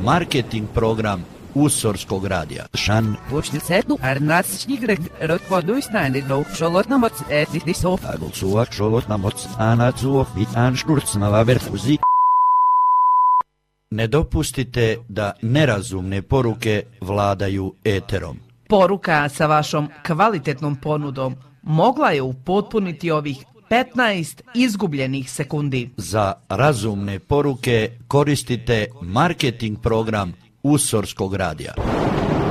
marketing program Usorskog radija. Šan. Počti setnu, arnatsnigre, rotvoduisnajnigno, šolotnamoc, etnisov. Agulsuvak, šolotnamoc, anacuov, vitanškurcnava verfuzi. Ne dopustite da nerazumne poruke vladaju eterom. Poruka sa vašom kvalitetnom ponudom mogla je upotpuniti ovih 15 izgubljenih sekundi. Za razumne poruke koristite marketing program Usorskog radija.